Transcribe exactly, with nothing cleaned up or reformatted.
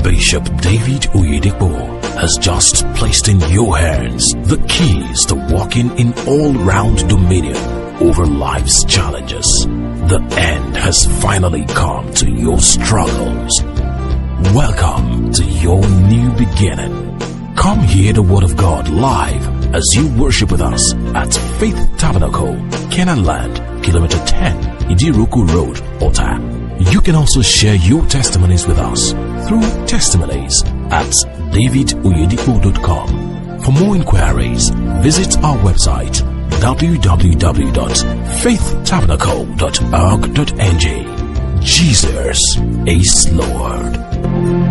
Bishop David Oyedepo has just placed in your hands the keys to walking in all-round dominion over life's challenges. The end has finally come to your struggles. Welcome to your new beginning. Come hear the Word of God live as you worship with us at Faith Tabernacle, Canaan Land, Kilometer ten, Idiruku Road, Ota. You can also share your testimonies with us through testimonies at david oyedepo dot com. For more inquiries, visit our website w w w dot faith tabernacle dot org dot n g. Jesus is Lord.